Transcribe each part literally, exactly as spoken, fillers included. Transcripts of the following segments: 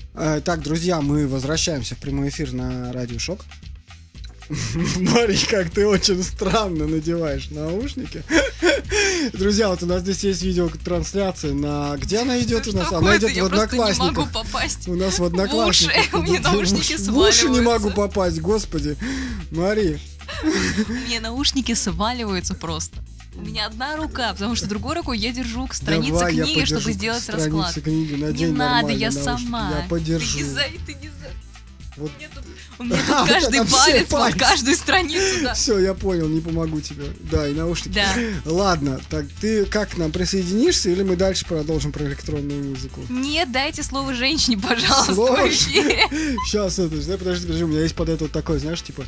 А, так, друзья, мы возвращаемся в прямой эфир на Радио Шок. Мари, как ты очень странно надеваешь наушники. Друзья, вот у нас здесь есть видеотрансляция на... Где она идет у нас? Она идет в Одноклассниках. Я просто не могу попасть. У нас в Одноклассниках. В уши, у меня наушники сваливаются. В уши не могу попасть, господи. Мари. У меня наушники сваливаются просто. У меня одна рука, потому что другой рукой я держу к странице Давай, книги, чтобы сделать расклад. Книги, не надо, я сама. Я подержу. Ты не за, ты не за. Вот. У меня тут, у меня тут каждый палец под каждую страницу, да. Все, я понял, не помогу тебе. Да, и наушники. Да. Ладно, так ты как к нам присоединишься, или мы дальше продолжим про электронную музыку? Нет, дайте слово женщине, пожалуйста, Слово? в эфире. Сейчас, это, подожди, подожди, у меня есть под это вот такой, знаешь, типа...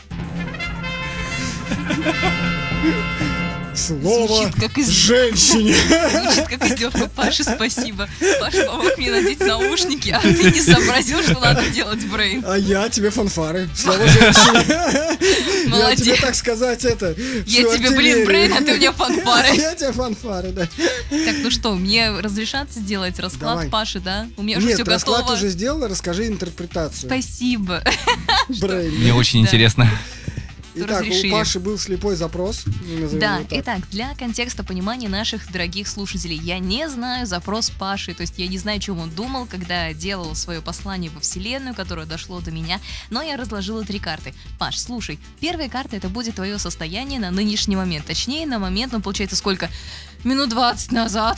Слово Звучит, как из... женщине. Звучит как издевка. Паша, спасибо. Паша помог мне надеть наушники, а ты не сообразил, что надо делать, Брейн. А я тебе фанфары. Слово женщине. Молодец. Я тебе, так сказать, это... Я тебе, блин, Брейн, а ты мне фанфары. Я тебе фанфары, да. Так, ну что, мне разрешаться сделать расклад Давай. Паши, да? У меня уже Нет, все расклад готово. уже сделала, расскажи интерпретацию. Спасибо. Брейн. Мне очень Да. интересно. Итак, разрешили. у Паши был слепой запрос. назовем Да, его так. итак, для контекста понимания наших дорогих слушателей, я не знаю запрос Паши, то есть я не знаю, о чем он думал, когда делал свое послание во Вселенную, которое дошло до меня, но я разложила три карты. Паш, слушай, первая карта — это будет твое состояние на нынешний момент, точнее на момент, ну получается сколько? Минут двадцать назад,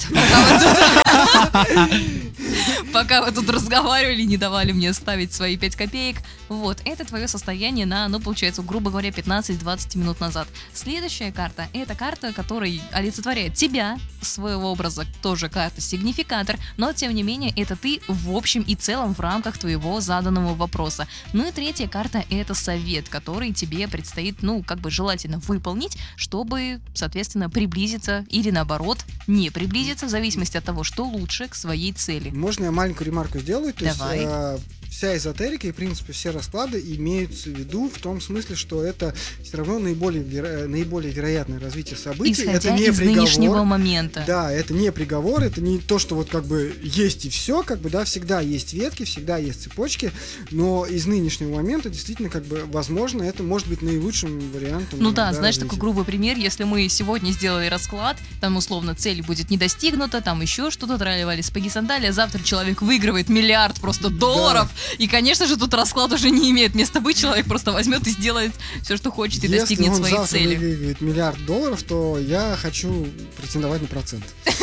пока вы тут разговаривали, не давали мне ставить свои пять копеек. Вот, это твое состояние на, ну, получается, грубо говоря, пятнадцать-двадцать минут назад. Следующая карта — это карта, которая олицетворяет тебя, своего образа, тоже карта-сигнификатор, но, тем не менее, это ты в общем и целом в рамках твоего заданного вопроса. Ну и третья карта — это совет, который тебе предстоит, ну, как бы желательно выполнить, чтобы, соответственно, приблизиться или, наоборот, не приблизиться, в зависимости от того, что лучше к своей цели. Можно я маленькую ремарку сделаю? То Давай. есть, э, вся эзотерика и, в принципе, все расклады имеются в виду в том смысле, что это все равно наиболее, веро... наиболее вероятное развитие событий. Исходя это не из приговор. нынешнего момента. Да, это не приговор, это не то, что вот как бы есть и все, как бы, да, всегда есть ветки, всегда есть цепочки, но из нынешнего момента действительно, как бы, возможно, это может быть наилучшим вариантом. Ну да, да, знаешь, развития. такой грубый пример, если мы сегодня сделали расклад, там условно цель будет не достигнута, там еще что-то, трали-вали, спаги-сандали, а завтра человек выигрывает миллиард просто долларов, да. И, конечно же, тут расклад уже не имеет места быть, человек просто возьмет и сделает все, что хочет, и Если достигнет он своей завтра цели. выиграет миллиард долларов, то я хочу претендовать на процент.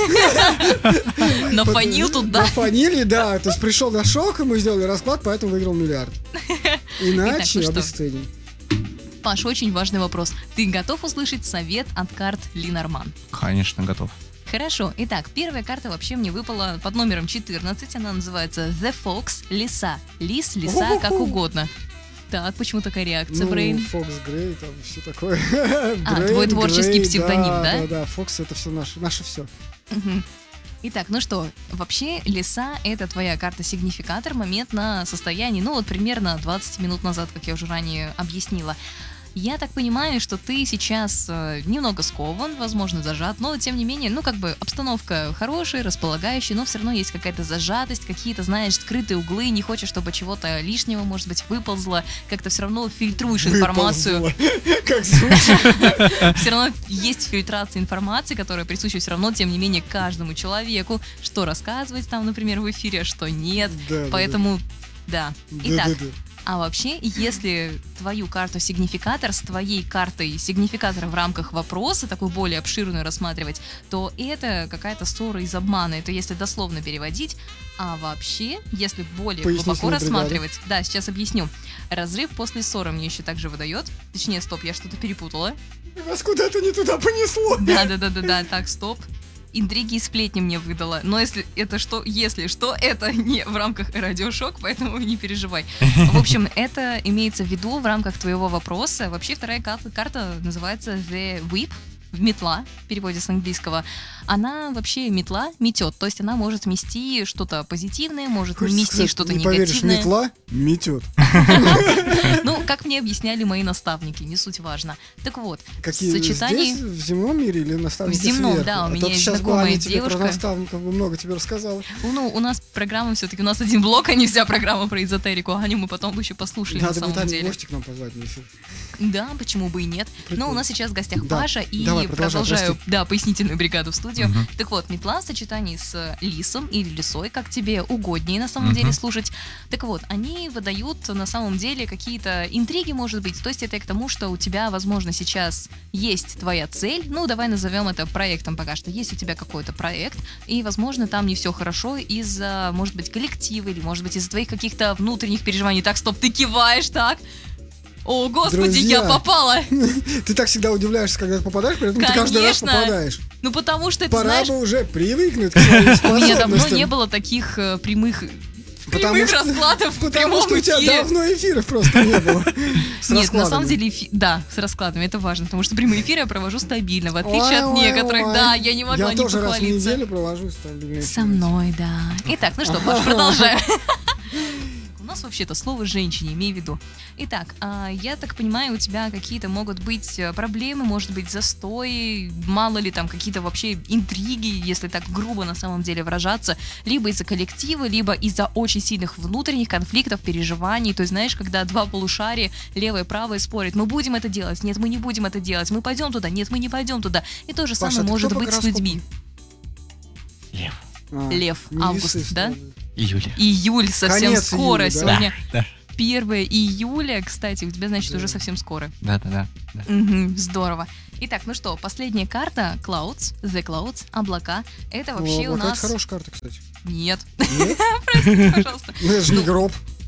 Нафанил тут, да? Нафанили, да. То есть пришел на шок, и мы сделали расклад, поэтому выиграл миллиард. Иначе Итак, ну что? обесценим. Паш, очень важный вопрос. Ты готов услышать совет от карт Ленорман? Конечно, готов. Хорошо. Итак, первая карта вообще мне выпала под номером четырнадцать. Она называется The Fox, лиса. Лис, лиса, как угодно. Так, почему такая реакция, Ну, Брейн? Фокс Грей, там все такое. А, Брейн, твой творческий Грей, псевдоним, да? Да, да, Фокс это все наше, наше все. Мгм. Итак, ну что, вообще лиса — это твоя карта-сигнификатор, момент на состоянии, ну вот примерно двадцать минут назад, как я уже ранее объяснила. Я так понимаю, что ты сейчас э, немного скован, возможно, зажат, но тем не менее, ну как бы обстановка хорошая, располагающая, но все равно есть какая-то зажатость, какие-то, знаешь, скрытые углы, не хочешь, чтобы чего-то лишнего, может быть, выползло, как-то все равно фильтруешь информацию. Выползло. Как звучит. Все равно есть фильтрация информации, которая присуща все равно, тем не менее, каждому человеку, что рассказывать там, например, в эфире, а что нет. Да, да, Поэтому, да. да. Итак, Да, да, да. а вообще, если твою карту-сигнификатор с твоей картой сигнификатора в рамках вопроса, такую более обширную рассматривать, то это какая-то ссора из обмана. Это если дословно переводить. А вообще, если более глубоко Пояснительная рассматривать... Да, сейчас объясню. Разрыв после ссоры мне еще также выдает. Точнее, стоп, я что-то перепутала. Вас куда-то не туда понесло. Да-да-да-да-да, так, стоп. Интриги и сплетни мне выдала. Но если это что, если что, это не в рамках радиошок, поэтому не переживай. В общем, это имеется в виду в рамках твоего вопроса. Вообще вторая карта, карта называется The Whip, метла, в переводе с английского. Она вообще метла метет, то есть она может мести что-то позитивное, может Хочется мести сказать, что-то не поверишь, негативное. метла метет. Ну, как как мне объясняли мои наставники, не суть важно. Так вот, Какие, в сочетании... здесь, в земном мире или наставники В земном, сверху? да, у А меня то есть сейчас знакомая Аня тебе девушка. про наставников много тебе рассказала. Ну, у нас программа все-таки, у нас один блок, а не вся программа про эзотерику. Аню мы потом бы еще послушали Надо на будет самом Аню в деле. гости к нам позвать на эфир. Да, почему бы и нет. Прикольно. Но у нас сейчас в гостях Да, Паша, и давай, продолжай, продолжаю, прости. да, пояснительную бригаду в студию. Мгм. Так вот, метла в сочетании с лисом или лисой, как тебе угоднее на самом Мгм. деле слушать. Так вот, они выдают на самом деле какие-то интриги, может быть. То есть это к тому, что у тебя, возможно, сейчас есть твоя цель. Ну, давай назовем это проектом пока что. Есть у тебя какой-то проект, и, возможно, там не все хорошо из-за, может быть, коллектива или, может быть, из-за твоих каких-то внутренних переживаний. Так, стоп, ты киваешь, так? О, господи, Друзья. я попала! Ты так всегда удивляешься, когда ты попадаешь, при этом ты каждый раз Конечно. попадаешь. Ну, потому что, ты Пора знаешь, бы уже привыкнуть к своим у меня давно способностям. не было таких э, прямых, Потому прямых что- раскладов в Потому прямом что у тебя эфире. давно эфиров просто не было. С Нет, на раскладами. самом деле, эфи- да, с раскладами, это важно, потому что прямые эфиры я провожу стабильно, в отличие Ой, от ой, некоторых, ой. да, я не могла Я не тоже раз в похвалиться. неделю провожу стабильные Со эфиры. мной, да. Итак, ну что, Паш, продолжаем. У нас вообще-то слово «женщине», имей в виду. Итак, а, я так понимаю, у тебя какие-то могут быть э, проблемы, может быть, застой, мало ли там какие-то вообще интриги, если так грубо на самом деле выражаться, либо из-за коллектива, либо из-за очень сильных внутренних конфликтов, переживаний. То есть, знаешь, когда два полушария, левое и правое, спорят, мы будем это делать, нет, мы не будем это делать, мы пойдем туда, нет, мы не пойдем туда. И то же Паша, самое а ты может кто по быть с гороскопу? людьми. Лев. А, Лев, не август, весы, да? что ли? Июля. Июль совсем Конец скоро. июля, да? Сегодня Да, первое июля, кстати, у тебя, значит, Да. уже совсем скоро. да, да, да. да. Мгм, здорово. Итак, ну что, последняя карта Clouds, The Clouds, облака. Это вообще О, у облака — нас... это хорошая карта, кстати. Нет, Нет? пожалуйста. Ну, это же не гроб.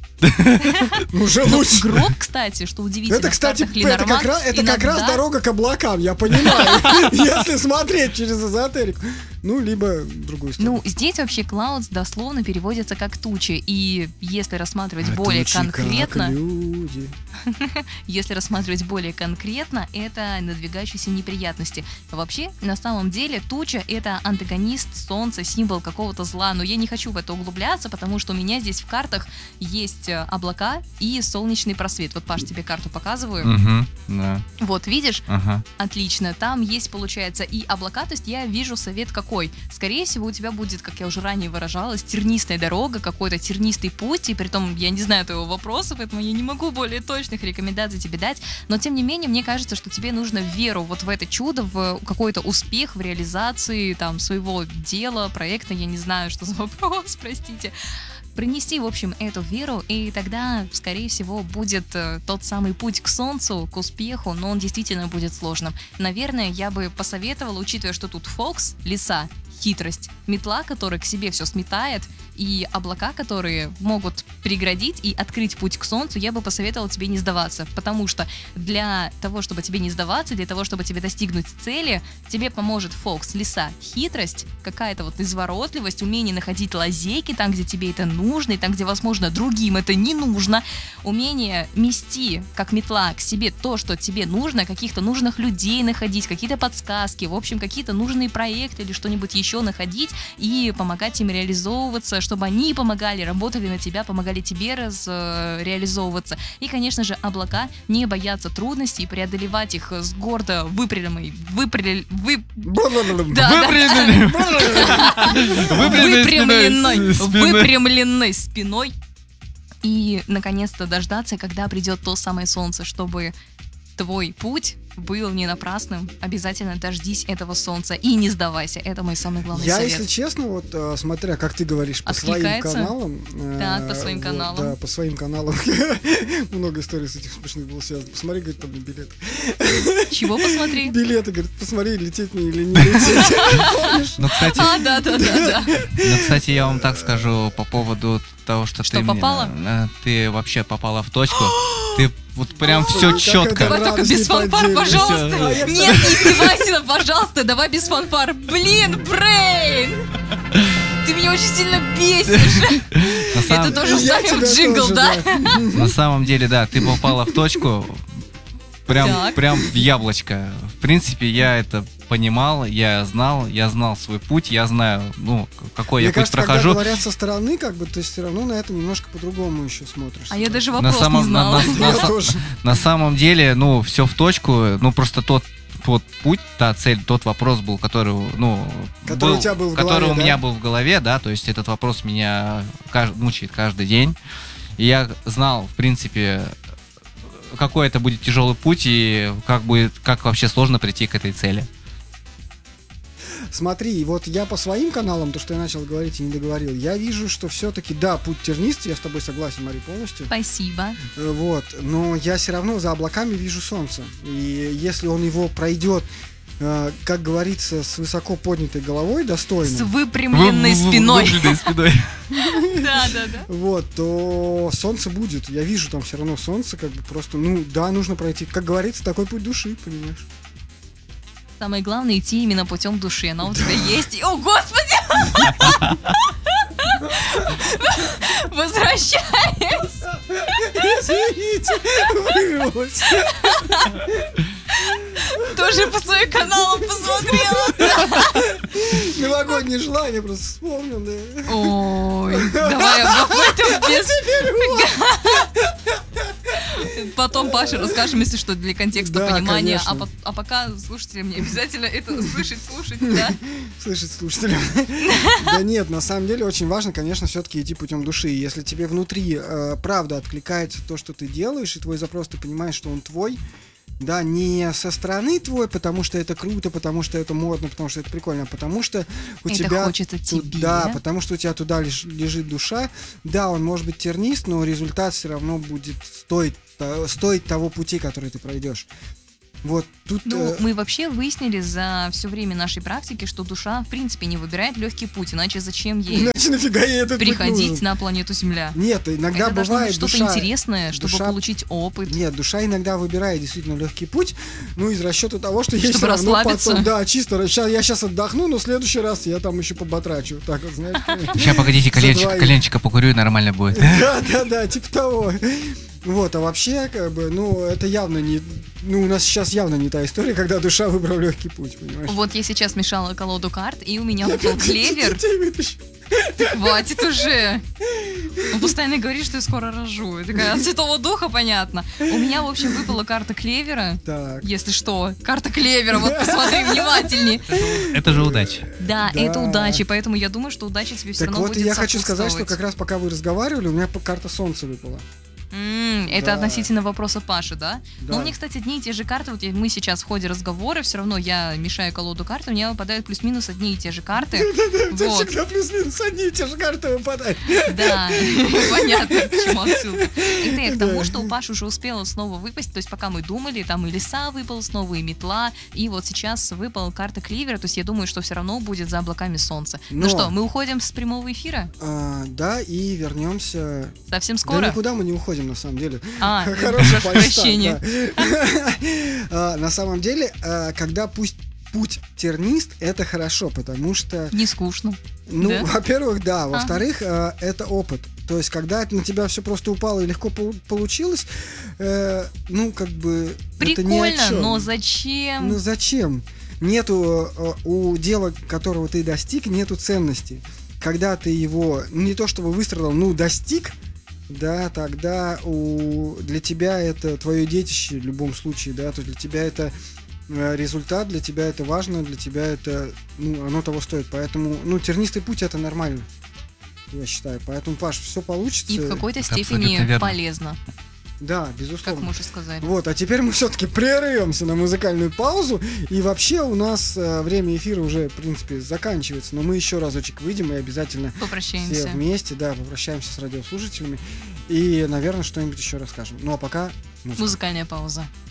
Ну, уже Ну, лучше. гроб, кстати, что удивительно, Это, в кстати, картах это как, Ленорман раз, это как раз иногда- дорога к облакам, я понимаю. Если смотреть через эзотерику. Ну, либо другую сторону. Ну, здесь вообще Clouds дословно переводится как тучи, и если рассматривать А более тучи как конкретно, люди. если рассматривать более конкретно, это надвигающиеся неприятности. Вообще, на самом деле, туча — это антагонист солнца, символ какого-то зла, но я не хочу в это углубляться, потому что у меня здесь в картах есть э, облака и солнечный просвет. Вот, Паш, тебе карту показываю. Угу, да, Вот, видишь? ага. Отлично. Там есть, получается, и облака, то есть я вижу совет какой. Скорее всего, у тебя будет, как я уже ранее выражалась, тернистая дорога, какой-то тернистый путь, и при том я не знаю твоего вопроса, поэтому я не могу более точных рекомендаций тебе дать, но тем не менее, мне кажется, что тебе нужно веру вот в это чудо, в какой-то успех в реализации там своего дела, проекта, я не знаю, что за вопрос, простите. Принести, в общем, эту веру, и тогда, скорее всего, будет э, тот самый путь к солнцу, к успеху, но он действительно будет сложным. Наверное, я бы посоветовала, учитывая, что тут Фокс, лиса, хитрость, метла, которая к себе все сметает, и облака, которые могут преградить и открыть путь к солнцу, я бы посоветовала тебе не сдаваться, потому что для того, чтобы тебе не сдаваться, для того, чтобы тебе достигнуть цели, тебе поможет Фокс, лиса, хитрость, какая-то вот изворотливость, умение находить лазейки там, где тебе это нужно, и там, где, возможно, другим это не нужно, умение мести, как метла, к себе то, что тебе нужно, каких-то нужных людей находить, какие-то подсказки, в общем, какие-то нужные проекты или что-нибудь еще находить и помогать им реализовываться, чтобы они помогали, работали на тебя, помогали тебе раз, э, реализовываться. И, конечно же, облака не боятся трудностей и преодолевать их с гордо выпрямленной, выпря... вы... Да, да. Выпрямленной. выпрямленной, спиной. выпрямленной спиной. И, наконец-то, дождаться, когда придет то самое солнце, чтобы твой путь был не напрасным. Обязательно дождись этого солнца и не сдавайся. Это мой самый главный Я, совет. если честно, вот э, смотря, как ты говоришь, по своим Откликается? каналам. э, Так, по своим вот, каналам. Да, по своим каналам. Много историй с этих смешных было связано. Посмотри, говорит, там билеты. Чего посмотри? Билеты, говорит, посмотри, лететь мне или не лететь. Помнишь? Ну, кстати, А, да, да, да, да. ну, кстати, я вам так скажу по поводу того, что, Что, ты мне- попала? э, ты вообще попала в точку. Ты вот прям Ой, все как четко. это Давай только радость без фанфар, неподдельная. пожалуйста. А я, Нет, не издевайся, пожалуйста, давай без фанфар. Блин, Брейн! Ты меня очень сильно бесишь. На Это самом, тоже Я вставим тебя в джингл, тоже, да? на самом деле, да, ты попала в точку. Прям, Так. прям в яблочко. В принципе, я это понимал, я знал, я знал свой путь, я знаю, ну, какой Мне я кажется, путь когда прохожу. говорят со стороны, как бы, ты все равно на это немножко по-другому еще смотришь. А я даже На вопрос самом, не на, знала. на- на Я са- тоже. на самом деле, ну, все в точку, ну, просто тот, тот путь, та цель, тот вопрос был, который, ну, Который у тебя был в который голове, у меня да? был в голове, да, то есть этот вопрос меня кажд- мучает каждый день, и я знал, в принципе, какой это будет тяжелый путь и как будет, как вообще сложно прийти к этой цели. Смотри, вот я по своим каналам, то, что я начал говорить и не договорил, я вижу, что все-таки, да, путь тернистый, я с тобой согласен, Мари, полностью. Спасибо. Э, Вот, но я все равно за облаками вижу солнце. И если он его пройдет, э, как говорится, с высоко поднятой головой, достойно, С выпрямленной Вы- вы- спиной. выпрямленной спиной. Да, да, да. вот, то солнце будет. Я вижу там все равно солнце, как бы просто, ну, да, нужно пройти, как говорится, такой путь души, понимаешь? Самое главное идти именно путем души. Она у тебя есть. О, Господи! Возвращаюсь. Извините, вырвалось. Тоже по своим каналам посмотрела. Новогоднее желание просто вспомнил, да. Ой, давай об этом без... Потом Паше расскажем, если что, для контекста Да, понимания. А, конечно. по- а пока слушателям не обязательно это слышать, слушать, да? Слышать слушателям. Да нет, на самом деле очень важно, конечно, все-таки идти путем души. Если тебе внутри э, правда откликается то, что ты делаешь, и твой запрос, ты понимаешь, что он твой, да, не со стороны твой, потому что это круто, потому что это модно, потому что это прикольно, а потому что у Это тебя... хочется ту- тебе. Да, потому что у тебя туда леж- лежит душа. Да, он может быть тернист, но результат все равно будет стоить, то- стоить того пути, который ты пройдешь. Вот тут... Ну, э, мы вообще выяснили за все время нашей практики, что душа, в принципе, не выбирает легкий путь, иначе зачем ей Иначе нафига ей этот путь приходить нужен? на планету Земля? Нет, иногда Это должно быть бывает что-то душа... интересное, чтобы душа- получить опыт. Нет, душа иногда выбирает действительно легкий путь, ну, из расчета того, что ей Чтобы все равно расслабиться. потом... Да, чисто, ща- я сейчас отдохну, но в следующий раз я там еще побатрачу. Так вот, знаешь. Сейчас, погодите, За коленчик, двоих. коленчика покурю, и нормально будет. Да, да, да, типа того. Вот, а вообще, как бы, ну, это явно не... Ну, у нас сейчас явно не та история, когда душа выбрала легкий путь, понимаешь? Вот я сейчас мешала колоду карт, и у меня выпал клевер. Детей вытащу. Хватит уже. Он постоянно говорит, что я скоро рожу. Я такая, от Святого Духа, понятно. У меня, в общем, выпала карта клевера. Так. Если что, карта клевера, вот посмотри внимательней. Это же удача. Да, Да. это удача, поэтому я думаю, что удача тебе все Так равно вот, будет я хочу сказать, что сопутствовать. как раз пока вы разговаривали, у меня по- карта солнца выпала. М, Это Да. относительно вопроса Паши, да? Да. Но мне, кстати, одни и те же карты, вот я- мы сейчас в ходе разговора, все равно я мешаю колоду карт, у меня выпадают плюс-минус одни и те же карты. У тебя Вот. всегда плюс-минус одни и те же карты выпадают. Да, понятно, к чему отсылка. Это я к тому, Да. что у Паши уже успела снова выпасть, то есть пока мы думали, там и леса выпал снова, и метла, и вот сейчас выпала карта кливера, то есть я думаю, что все равно будет за облаками солнце. Ну Но- что, мы уходим с прямого эфира? А, да, и вернемся... Совсем Да скоро? никуда мы не уходим, на самом деле. А, Хороший прошу фальстарт, прощения. да. А, На самом деле, а, когда пусть путь тернист, это хорошо, потому что, Не скучно. ну, Да? во-первых, да, А. во-вторых, а, это опыт. То есть, когда это на тебя все просто упало и легко пол- получилось, э, ну, как бы, это ни о Прикольно, чём. но зачем? Ну, зачем? Нету э, у дела, которого ты достиг, нету ценности. Когда ты его, ну, не то чтобы выстрадал, ну, достиг, да, тогда у, для тебя это твое детище в любом случае, да, то есть для тебя это э, результат, для тебя это важно, для тебя это, ну, оно того стоит. Поэтому, ну, тернистый путь это нормально, я считаю. Поэтому, Паш, все получится. И в какой-то Абсолютно степени верно. полезно, Да, как безусловно. мы уже сказали. Вот, а теперь мы все-таки прервемся на музыкальную паузу. И вообще у нас э, время эфира уже, в принципе, заканчивается. Но мы еще разочек выйдем и обязательно все Попрощаемся. вместе, да, попрощаемся с радиослушателями. И, наверное, что-нибудь еще расскажем. Ну а пока музыка. Музыкальная пауза.